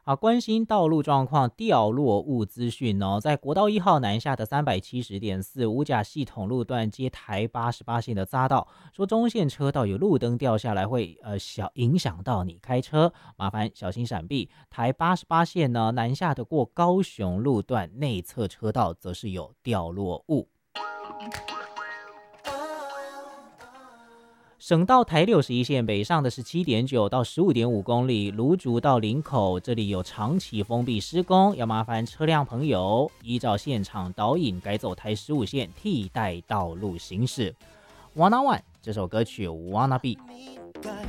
关心道路状况掉落物资讯哦，在国道1号南下的370.4五甲系统路段接台88线的匝道，说中线车道有路灯掉下来会影响到你开车，麻烦小心闪避。台88线呢南下的过高雄路段内侧车道则是有掉落物。省道台61线北上的17.9到15.5公里，芦竹到林口，这里有长期封闭施工，要麻烦车辆朋友依照现场导引改走台15线替代道路行驶。Wanna One 这首歌曲 Wanna Be。